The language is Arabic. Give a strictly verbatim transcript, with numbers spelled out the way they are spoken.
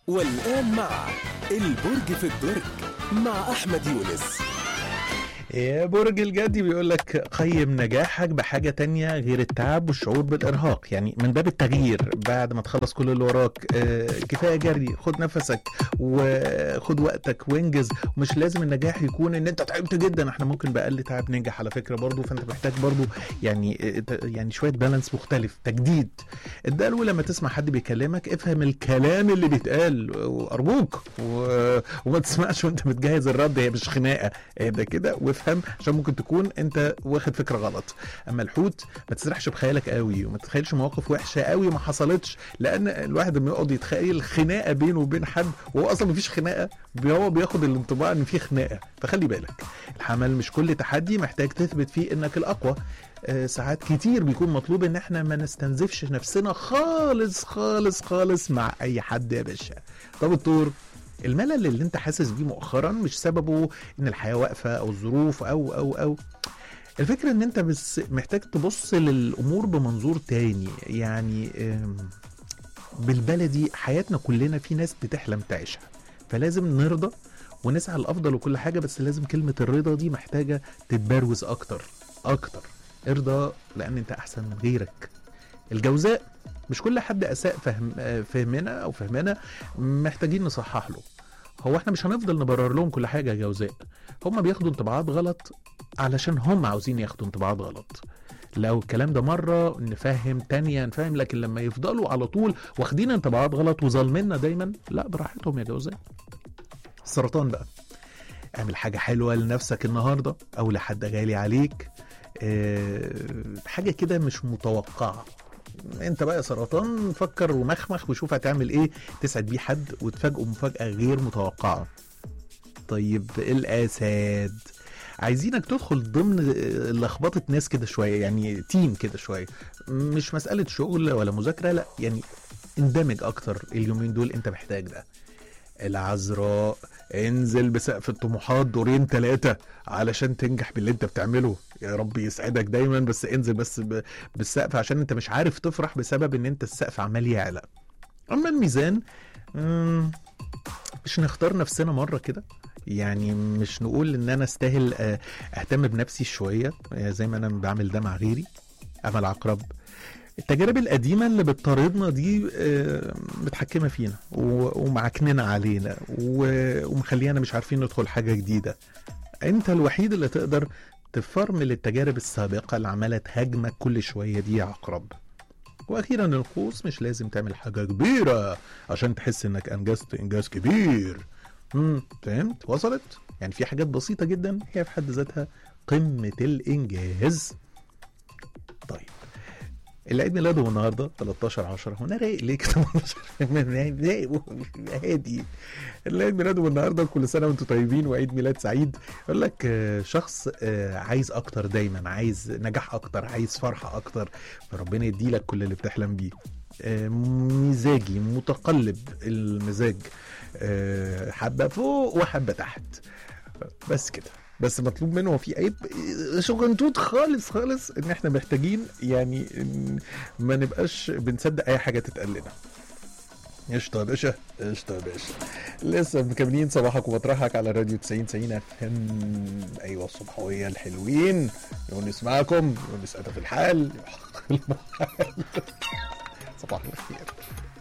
والآن مع البرج في الدرج مع أحمد يونس. يا برج الجدي بيقول لك قيم نجاحك بحاجة تانية غير التعب والشعور بالإرهاق، يعني من باب التغيير بعد ما تخلص كل اللي وراك. آه كفاية جري، خد نفسك وخد وقتك وانجز. ومش لازم النجاح يكون ان انت تعبت جدا، احنا ممكن بأقل تعب ننجح على فكرة برضو. فانت محتاج برضو يعني يعني شوية بالانس مختلف، تجديد. الدلو لما تسمع حد بيكلمك افهم الكلام اللي بيتقال وارجوك و... وما تسمعش وانت بتجهز الرد، هي مش خناقة، ده كده وافهم عشان ممكن تكون انت واخد فكره غلط. اما الحوت ما تسرحش بخيالك قوي وما تتخيلش مواقف وحشه قوي ما حصلتش، لان الواحد لما يقعد يتخيل خناقه بينه وبين حد وهو اصلا مفيش خناقه، هو بياخد الانطباع ان في خناقه. فخلي بالك. الحمل مش كل تحدي محتاج تثبت فيه انك الاقوى. آه ساعات كتير بيكون مطلوب ان احنا ما نستنزفش نفسنا خالص خالص خالص مع اي حد يا باشا. طب الطور، الملل اللي انت حاسس بيه مؤخرا مش سببه ان الحياة واقفة او الظروف او او او الفكرة ان انت بس محتاج تبص للامور بمنظور تاني. يعني بالبلدي حياتنا كلنا في ناس بتحلم تعيشها، فلازم نرضى ونسعى الافضل وكل حاجة، بس لازم كلمة الرضا دي محتاجة تتبروز اكتر اكتر. ارضى لان انت احسن من غيرك. الجوزاء، مش كل حد اساء فهم فهمنا او فهمنا محتاجين نصحح له. هو احنا مش هنفضل نبرر لهم كل حاجه يا جوزاء، هم بياخدوا انطباعات غلط علشان هم عاوزين ياخدوا انطباعات غلط. لو الكلام ده مره نفهم، تانية نفهم، لكن لما يفضلوا على طول واخدين انطباعات غلط وظالميننا دايما، لا براحتهم يا جوزاء. السرطان بقى، اعمل حاجه حلوه لنفسك النهارده او لحد غالي عليك. اه حاجه كده مش متوقعه. انت بقى سرطان فكر ومخمخ وشوف هتعمل ايه تسعد بيه حد وتفاجئه مفاجأة غير متوقعة. طيب الاسد، عايزينك تدخل ضمن لخبطة ناس كده شوية، يعني تيم كده شوية، مش مسألة شغل ولا مذاكرة، لا يعني اندمج اكتر اليومين دول، انت محتاج ده. العذراء، انزل بسقف الطموحات دورين ثلاثة علشان تنجح باللي انت بتعمله. يا رب يسعدك دايما، بس انزل بس بالسقف عشان انت مش عارف تفرح بسبب ان انت السقف عمال يعلى. اما الميزان، مش نختار نفسنا مرة كده، يعني مش نقول ان انا استاهل اهتم بنفسي شوية زي ما انا بعمل ده مع غيري. اما العقرب، التجارب القديمة اللي بتطاردنا دي متحكمة فينا ومعكننا علينا ومخلينا مش عارفين ندخل حاجة جديدة. انت الوحيد اللي تقدر تفرمل التجارب السابقة اللي عمالة تهاجمك كل شوية دي يا عقرب. واخيرا القوس، مش لازم تعمل حاجة كبيرة عشان تحس انك انجزت انجاز كبير. امم فهمت؟ وصلت؟ يعني في حاجات بسيطة جدا هي في حد ذاتها قمة الانجاز. طيب العيد ميلاده النهارده ثلاثة عشر عشرة، وانا رايق ليه كده؟ رايق هادي. العيد ميلاده النهارده، كل سنه وانتم طيبين وعيد ميلاد سعيد. يقول لك شخص عايز اكتر دايما، عايز نجاح اكتر، عايز فرحه اكتر، فربنا يدي لك كل اللي بتحلم بيه. مزاجي متقلب المزاج، حبه فوق وحبه تحت، بس كده. بس مطلوب منه، هو في عيب شغنتوت خالص خالص، ان احنا محتاجين يعني ما نبقاش بنصدق اي حاجه تتقال لنا. قشطه يا باشا، قشطه يا باشا. لسه مكملين صباحك ومطرحك على راديو تسعين تسعين اف ام. ايوه الصبحويه الحلوين، يونس معاكم، يونس ادى في الحال. صباح الخير.